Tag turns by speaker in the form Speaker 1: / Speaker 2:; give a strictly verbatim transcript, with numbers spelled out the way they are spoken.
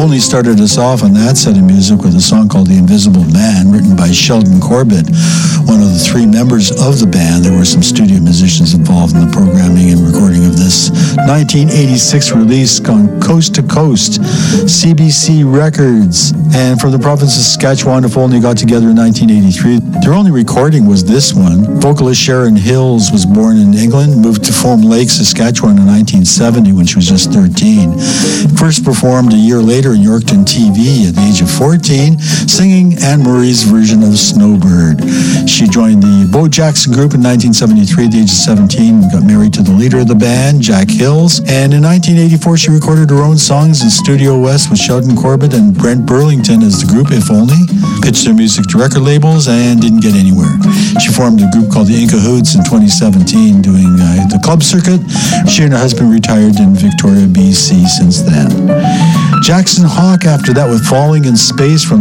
Speaker 1: Only started us off on that set of music with a song called The Invisible Man, written by Sheldon Corbett, one of the three members of the band. There were some studio musicians involved in the programming and recording of this nineteen eighty-six release on Coast to Coast, C B C Records. And from the province of Saskatchewan, if only got together in nineteen eighty-three. Their only recording was this one. Vocalist Sharon Hills was born in England, moved to Foam Lake, Saskatchewan in nineteen seventy when she was just thirteen. First performed a year later in Yorkton T V at the age of fourteen, singing Anne Murray's version of Snowbird. She joined the Bo Jackson Group in nineteen seventy-three at the age of seventeen, got married to the leader of the band, Jack Hills, and in nineteen eighty-four she recorded her own songs in Studio West with Sheldon Corbett and Brent Burlington as the group If Only, pitched their music to record labels and didn't get anywhere. She formed a group called the Incahoots in twenty seventeen, doing uh, the club circuit. She and her husband retired in Victoria, B C since then. Jackson Hawk after that with Falling in Space from